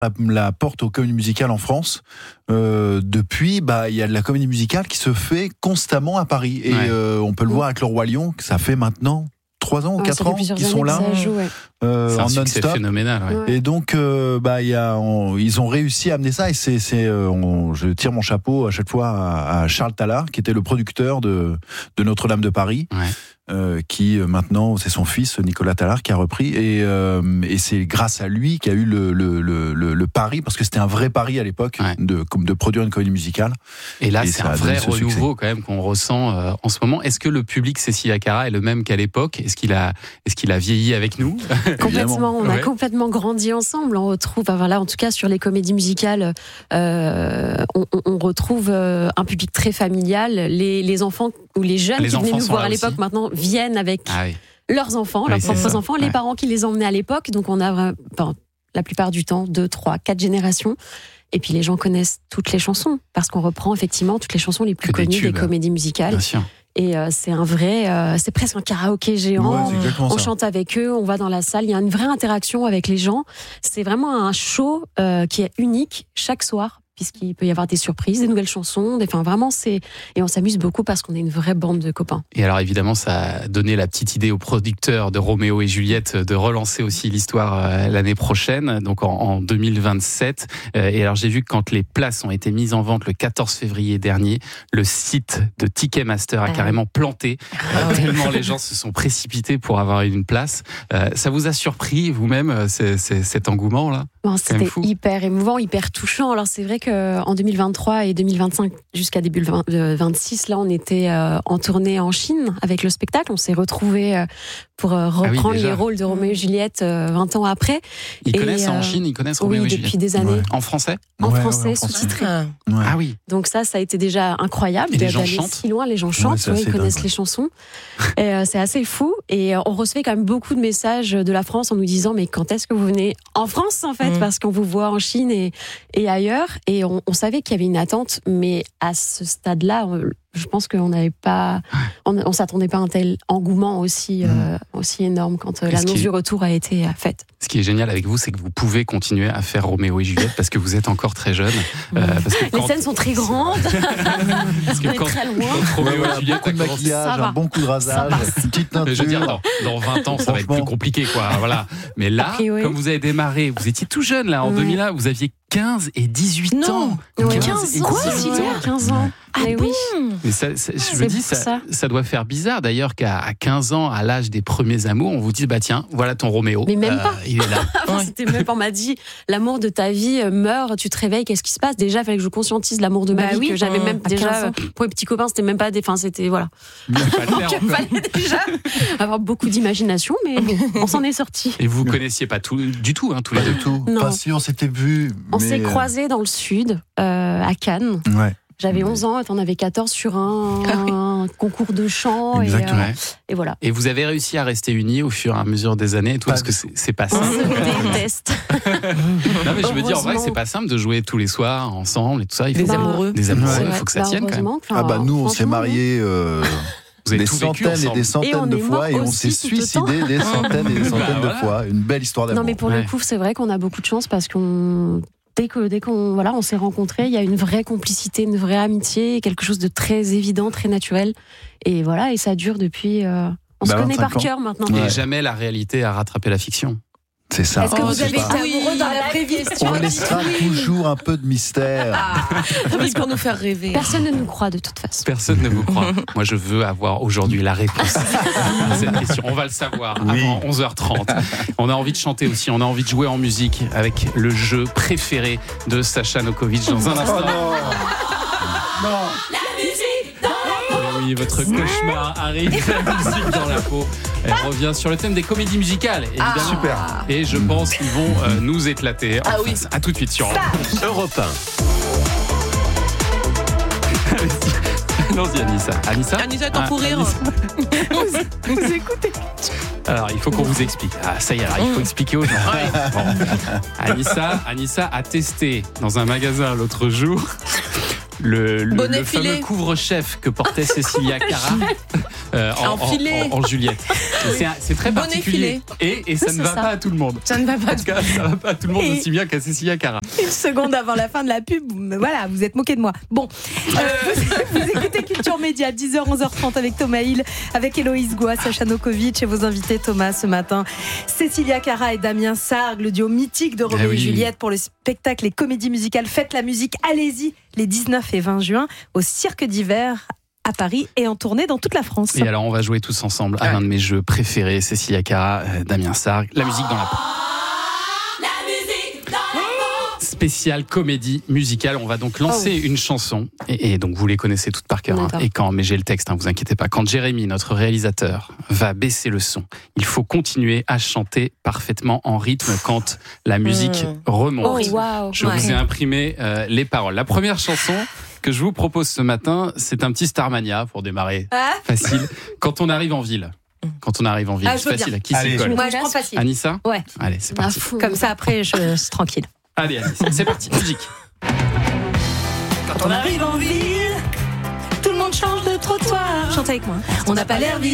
la porte aux comédies musicales en France. Depuis, il y a de la comédie musicale qui se fait constamment à Paris. Et on peut le voir avec Le Roi Lion, que ça fait maintenant 3 ans ou 4 ans qu'ils sont là. C'est un en succès non-stop. phénoménal. Ouais. Et donc, ils ont réussi à amener ça. Et je tire mon chapeau à chaque fois à Charles Tallard, qui était le producteur de Notre-Dame de Paris. Ouais. Qui maintenant c'est son fils Nicolas Tallard qui a repris et c'est grâce à lui qu'il y a eu le pari, parce que c'était un vrai pari à l'époque de produire une comédie musicale. Et là c'est un vrai renouveau quand même qu'on ressent en ce moment. Est-ce que le public Cecilia Cara est le même qu'à l'époque ? Est-ce qu'il a vieilli avec nous ? Complètement, on a complètement grandi ensemble. On retrouve, en tout cas sur les comédies musicales, on retrouve un public très familial. Les enfants ou les jeunes qui venaient nous voir à l'époque maintenant viennent avec leurs enfants, leurs propres enfants, les parents qui les emmenaient à l'époque. Donc on a la plupart du temps 2, 3, 4 générations. Et puis les gens connaissent toutes les chansons parce qu'on reprend effectivement toutes les chansons les plus connues des comédies musicales. Bien sûr. Et c'est un vrai, c'est presque un karaoké géant. On chante avec eux, on va dans la salle, il y a une vraie interaction avec les gens. C'est vraiment un show qui est unique chaque soir, puisqu'il peut y avoir des surprises, des nouvelles chansons, vraiment et on s'amuse beaucoup parce qu'on est une vraie bande de copains. Et alors évidemment, ça a donné la petite idée aux producteurs de Roméo et Juliette de relancer aussi l'histoire l'année prochaine, donc en 2027. Et alors j'ai vu que quand les places ont été mises en vente le 14 février dernier, le site de Ticketmaster a carrément planté, tellement les gens se sont précipités pour avoir une place. Ça vous a surpris vous-même cet engouement là ? C'était hyper émouvant, hyper touchant. Alors c'est vrai qu'en 2023 et 2025 jusqu'à début 2026, là on était en tournée en Chine avec le spectacle. On s'est retrouvés pour reprendre les rôles de Roméo et Juliette 20 ans après. Ils connaissent en Chine, ils connaissent Roméo et Juliette depuis des années. En français ? En français, sous-titré. Ah oui. Donc ça a été déjà incroyable. Et les gens d'aller chantent si loin, les gens chantent, ils connaissent les chansons. Et c'est assez fou. Et on recevait quand même beaucoup de messages de la France en nous disant mais quand est-ce que vous venez en France en fait, parce qu'on vous voit en Chine et ailleurs. Et on savait qu'il y avait une attente, mais à ce stade-là, je pense qu'on n'avait pas, on s'attendait pas à un tel engouement aussi énorme quand l'annonce du retour a été faite. Ce qui est génial avec vous, c'est que vous pouvez continuer à faire Roméo et Juliette parce que vous êtes encore très jeune. Parce que les scènes sont très grandes. Parce que on est très loin. Roméo et Juliette, beaucoup de maquillage, un bon coup de rasage, une petite teinture. Je veux dire, dans 20 ans, ça va être plus compliqué, quoi. Voilà. Mais là, comme vous avez démarré, vous étiez tout jeune là, en 2001, vous aviez 15 et 18 ans. 15 ans. Mais oui. Mais je me dis, ça doit faire bizarre d'ailleurs qu'à 15 ans, à l'âge des premiers amours, on vous dit, tiens, voilà ton Roméo. Mais même pas. Il est là. C'était même pas, on m'a dit, l'amour de ta vie meurt, tu te réveilles, qu'est-ce qui se passe ? Déjà, il fallait que je conscientise l'amour de ma vie, que j'avais même déjà, pour les petits copains, c'était même pas c'était, voilà. Il fallait déjà avoir beaucoup d'imagination, mais on s'en est sortis. Et vous connaissiez pas du tout, tous les deux. Tout. Pas si on s'était vus. On s'est croisés dans le sud, à Cannes. Ouais. J'avais 11 ans, t'en avais 14 sur un concours de chant. Et voilà. Et vous avez réussi à rester unis au fur et à mesure des années et tout, parce que c'est pas simple. On se déteste. Non, mais je veux dire, en vrai, c'est pas simple de jouer tous les soirs ensemble et tout ça. Il faut amoureux. Des amoureux, il faut que ça tienne quand même. Nous, on s'est mariés des centaines et des centaines de fois et on s'est suicidés des centaines et des centaines de fois. Une belle histoire d'amour. Non, mais pour le coup, c'est vrai qu'on a beaucoup de chance parce qu'on... Dès qu'on on s'est rencontrés, il y a une vraie complicité, une vraie amitié, quelque chose de très évident, très naturel. Et voilà, et ça dure depuis... on se connaît par cœur maintenant. Et jamais la réalité a rattrapé la fiction. C'est ça. Est-ce que vous avez été amoureux dans la vraie vie ? On laissera toujours un peu de mystère. Oui, pour nous faire rêver. Personne ne nous croit de toute façon. Personne ne vous croit. Moi, je veux avoir aujourd'hui la réponse à cette question. On va le savoir avant 11h30. On a envie de chanter aussi, on a envie de jouer en musique avec le jeu préféré de Sacha Nokovic dans un instant. Non. Oui, votre cauchemar arrive, la musique dans la peau. Elle revient sur le thème des comédies musicales, évidemment. Super. Et je pense qu'ils vont nous éclater. Oui. À tout de suite sur Europe 1. Allons-y, Anissa. Anissa est en fou rire. Vous écoutez. Alors, il faut qu'on vous explique. Ça y est, il faut expliquer aux gens. Bon. Anissa a testé dans un magasin l'autre jour le fameux couvre-chef que portait Cecilia Cara. en Juliette. C'est très Bonnet particulier. Et ça ne va pas à tout le monde. Ça ne va pas. En tout cas, ça ne va pas à tout le monde aussi bien qu'à Cécilia Cara. Une seconde avant la fin de la pub, voilà, vous êtes moqué de moi. Bon, vous écoutez Culture Média, 10h, 11h30 avec Thomas Hill, avec Héloïse Goua, Sacha Nokovic et vos invités Thomas ce matin, Cécilia Cara et Damien Sargue, le duo mythique de Roméo et Juliette pour le spectacle et comédie musicale Faites la musique, allez-y, les 19 et 20 juin au Cirque d'Hiver à Paris et en tournée dans toute la France. Et alors on va jouer tous ensemble à l'un de mes jeux préférés, Cécilia Cara, Damien Sargue, la musique dans la peau. Spéciale comédie musicale. On va donc lancer une chanson et donc vous les connaissez toutes par cœur. Mais j'ai le texte, vous inquiétez pas. Quand Jérémy, notre réalisateur, va baisser le son, il faut continuer à chanter parfaitement en rythme quand la musique remonte. Je vous ai imprimé les paroles. La première chanson que je vous propose ce matin, c'est un petit Starmania pour démarrer. Facile. Quand on arrive en ville. C'est facile. À qui s'y colle? Moi, je prends facile. Anissa? Ouais. Allez, c'est parti. Comme ça, après, je suis tranquille. Allez, c'est parti, musique. Quand on arrive en ville, tout le monde change de trottoir. Chante avec moi. On n'a pas l'air